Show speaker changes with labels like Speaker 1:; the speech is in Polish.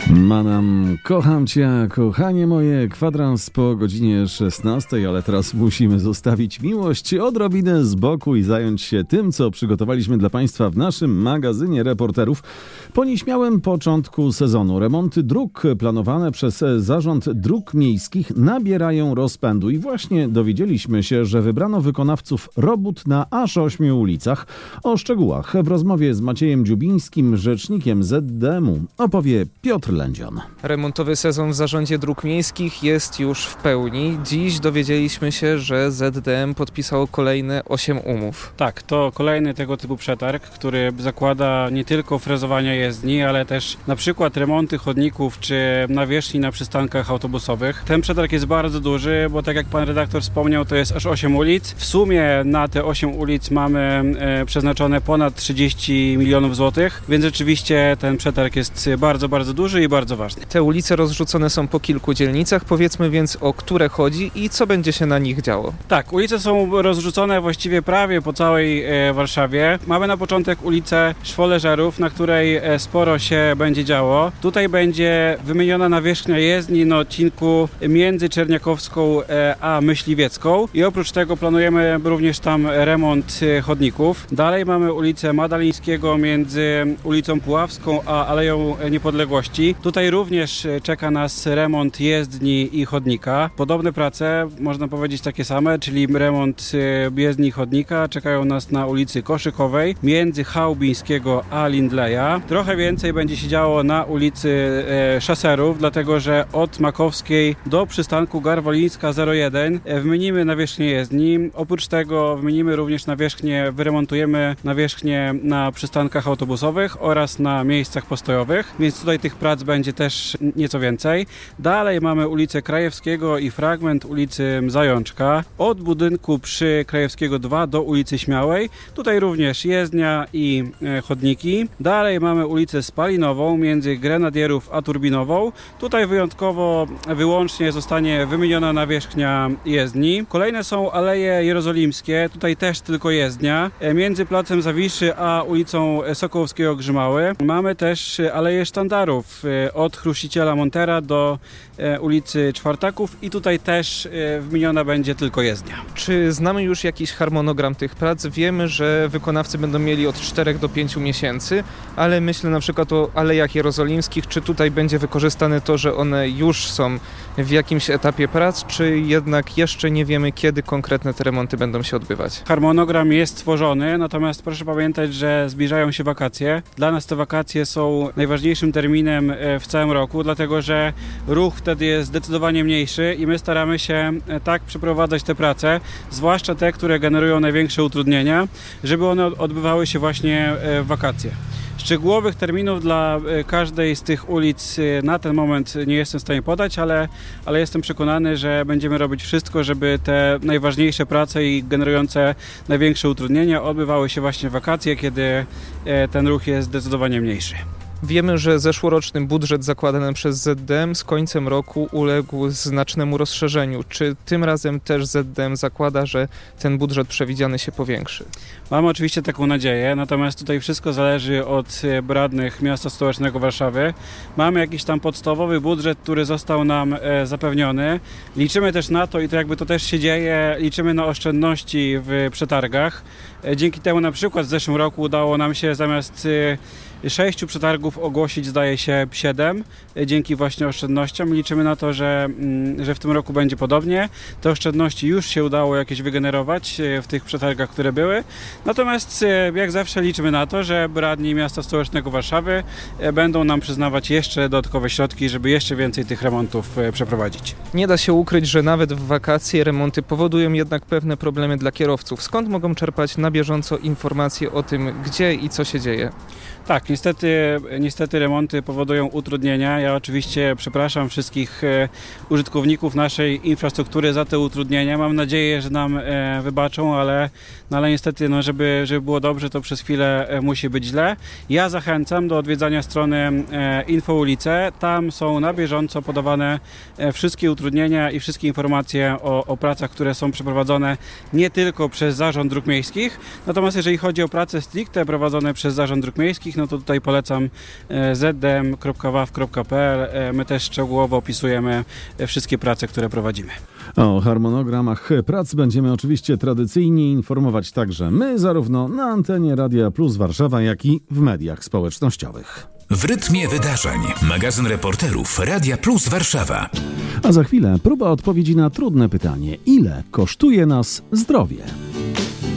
Speaker 1: Manam, kocham Cię, kochanie moje, kwadrans po godzinie 16, ale teraz musimy zostawić miłość odrobinę z boku i zająć się tym, co przygotowaliśmy dla Państwa w naszym magazynie reporterów. Po nieśmiałym początku sezonu remonty dróg planowane przez Zarząd Dróg Miejskich nabierają rozpędu i właśnie dowiedzieliśmy się, że wybrano wykonawców robót na aż 8 ulicach. O szczegółach w rozmowie z Maciejem Dziubińskim, rzecznikiem ZDM-u, opowie Piotr Lędzion.
Speaker 2: Remontowy sezon w Zarządzie Dróg Miejskich jest już w pełni. Dziś dowiedzieliśmy się, że ZDM podpisało kolejne 8 umów.
Speaker 3: Tak, to kolejny tego typu przetarg, który zakłada nie tylko frezowanie jezdni, ale też na przykład remonty chodników czy nawierzchni na przystankach autobusowych. Ten przetarg jest bardzo duży, bo tak jak pan redaktor wspomniał, to jest aż 8 ulic. W sumie na te 8 ulic mamy przeznaczone ponad 30 milionów złotych, więc rzeczywiście ten przetarg jest bardzo, bardzo duży i bardzo ważny.
Speaker 2: Te ulice rozrzucone są po kilku dzielnicach. Powiedzmy więc, o które chodzi i co będzie się na nich działo.
Speaker 3: Tak, ulice są rozrzucone właściwie prawie po całej Warszawie. Mamy na początek ulicę Szwoleżerów, na której sporo się będzie działo. Tutaj będzie wymieniona nawierzchnia jezdni na odcinku między Czerniakowską a Myśliwiecką i oprócz tego planujemy również tam remont chodników. Dalej mamy ulicę Madalińskiego między ulicą Puławską a Aleją Niepodległości. Tutaj również czeka nas remont jezdni i chodnika. Podobne prace, można powiedzieć takie same, czyli remont jezdni i chodnika czekają nas na ulicy Koszykowej między Chałubińskiego a Lindleya. Trochę więcej będzie się działo na ulicy Szaserów, dlatego że od Makowskiej do przystanku Garwolińska 01 wymienimy nawierzchnię jezdni. Oprócz tego wymienimy również wyremontujemy nawierzchnię na przystankach autobusowych oraz na miejscach postojowych, więc tutaj tych prac będzie też nieco więcej. Dalej mamy ulicę Krajewskiego i fragment ulicy Zajączka. Od budynku przy Krajewskiego 2 do ulicy Śmiałej. Tutaj również jezdnia i chodniki. Dalej mamy ulicę Spalinową między Grenadierów a Turbinową. Tutaj wyłącznie zostanie wymieniona nawierzchnia jezdni. Kolejne są Aleje Jerozolimskie. Tutaj też tylko jezdnia. Między Placem Zawiszy a ulicą Sokołowskiego Grzymały. Mamy też Aleje Sztandarów od Chruściciela Montera do ulicy Czwartaków i tutaj też wymieniona będzie tylko jezdnia.
Speaker 2: Czy znamy już jakiś harmonogram tych prac? Wiemy, że wykonawcy będą mieli od 4 do 5 miesięcy, ale myślę na przykład o Alejach Jerozolimskich. Czy tutaj będzie wykorzystane to, że one już są w jakimś etapie prac, czy jednak jeszcze nie wiemy, kiedy konkretne te remonty będą się odbywać?
Speaker 3: Harmonogram jest stworzony, natomiast proszę pamiętać, że zbliżają się wakacje. Dla nas te wakacje są najważniejszym terminem w całym roku, dlatego że ruch wtedy jest zdecydowanie mniejszy i my staramy się tak przeprowadzać te prace, zwłaszcza te, które generują największe utrudnienia, żeby one odbywały się właśnie w wakacje. Szczegółowych terminów dla każdej z tych ulic na ten moment nie jestem w stanie podać, ale jestem przekonany, że będziemy robić wszystko, żeby te najważniejsze prace i generujące największe utrudnienia odbywały się właśnie w wakacje, kiedy ten ruch jest zdecydowanie mniejszy.
Speaker 2: Wiemy, że zeszłoroczny budżet zakładany przez ZDM z końcem roku uległ znacznemu rozszerzeniu. Czy tym razem też ZDM zakłada, że ten budżet przewidziany się powiększy?
Speaker 3: Mamy oczywiście taką nadzieję, natomiast tutaj wszystko zależy od radnych Miasta Stołecznego Warszawy. Mamy jakiś tam podstawowy budżet, który został nam zapewniony. Liczymy też na to i to jakby to też się dzieje, liczymy na oszczędności w przetargach. Dzięki temu na przykład w zeszłym roku udało nam się zamiast 6 przetargów ogłosić, zdaje się, 7 dzięki właśnie oszczędnościom. Liczymy na to, że w tym roku będzie podobnie. Te oszczędności już się udało jakieś wygenerować w tych przetargach, które były. Natomiast jak zawsze liczymy na to, że radni Miasta Stołecznego Warszawy będą nam przyznawać jeszcze dodatkowe środki, żeby jeszcze więcej tych remontów przeprowadzić.
Speaker 2: Nie da się ukryć, że nawet w wakacje remonty powodują jednak pewne problemy dla kierowców. Skąd mogą czerpać na bieżąco informacje o tym, gdzie i co się dzieje?
Speaker 3: Tak, niestety remonty powodują utrudnienia. Ja oczywiście przepraszam wszystkich użytkowników naszej infrastruktury za te utrudnienia. Mam nadzieję, że nam wybaczą, ale niestety, żeby było dobrze, to przez chwilę musi być źle. Ja zachęcam do odwiedzania strony Infoulice. Tam są na bieżąco podawane wszystkie utrudnienia i wszystkie informacje o pracach, które są przeprowadzone nie tylko przez Zarząd Dróg Miejskich. Natomiast jeżeli chodzi o prace stricte prowadzone przez Zarząd Dróg Miejskich, no to tutaj polecam zdm.waw.pl. My też szczegółowo opisujemy wszystkie prace, które prowadzimy.
Speaker 1: O harmonogramach prac będziemy oczywiście tradycyjnie informować także my, zarówno na antenie Radia Plus Warszawa, jak i w mediach społecznościowych.
Speaker 4: W rytmie wydarzeń. Magazyn reporterów Radia Plus Warszawa.
Speaker 1: A za chwilę próba odpowiedzi na trudne pytanie: ile kosztuje nas zdrowie?